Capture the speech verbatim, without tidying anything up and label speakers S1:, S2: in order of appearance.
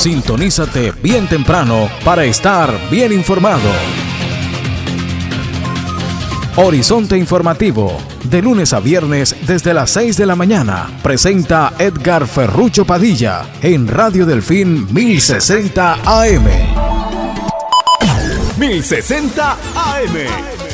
S1: Sintonízate bien temprano para estar bien informado. Horizonte Informativo, de lunes a viernes desde las seis de la mañana, presenta Edgar Ferrucho Padilla en Radio Delfín mil sesenta A M.
S2: mil sesenta A M.